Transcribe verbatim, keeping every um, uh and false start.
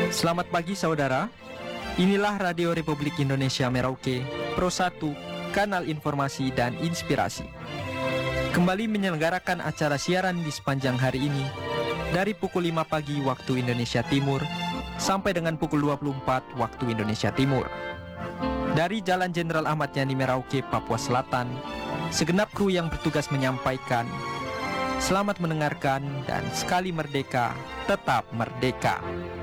Selamat pagi saudara. Inilah Radio Republik Indonesia Merauke, Pro satu, kanal informasi dan inspirasi. Kembali menyelenggarakan acara siaran di sepanjang hari ini dari pukul lima pagi waktu Indonesia Timur sampai dengan pukul dua puluh empat waktu Indonesia Timur. Dari Jalan Jenderal Ahmad Yani Merauke, Papua Selatan, segenap kru yang bertugas menyampaikan selamat mendengarkan dan sekali merdeka, tetap merdeka.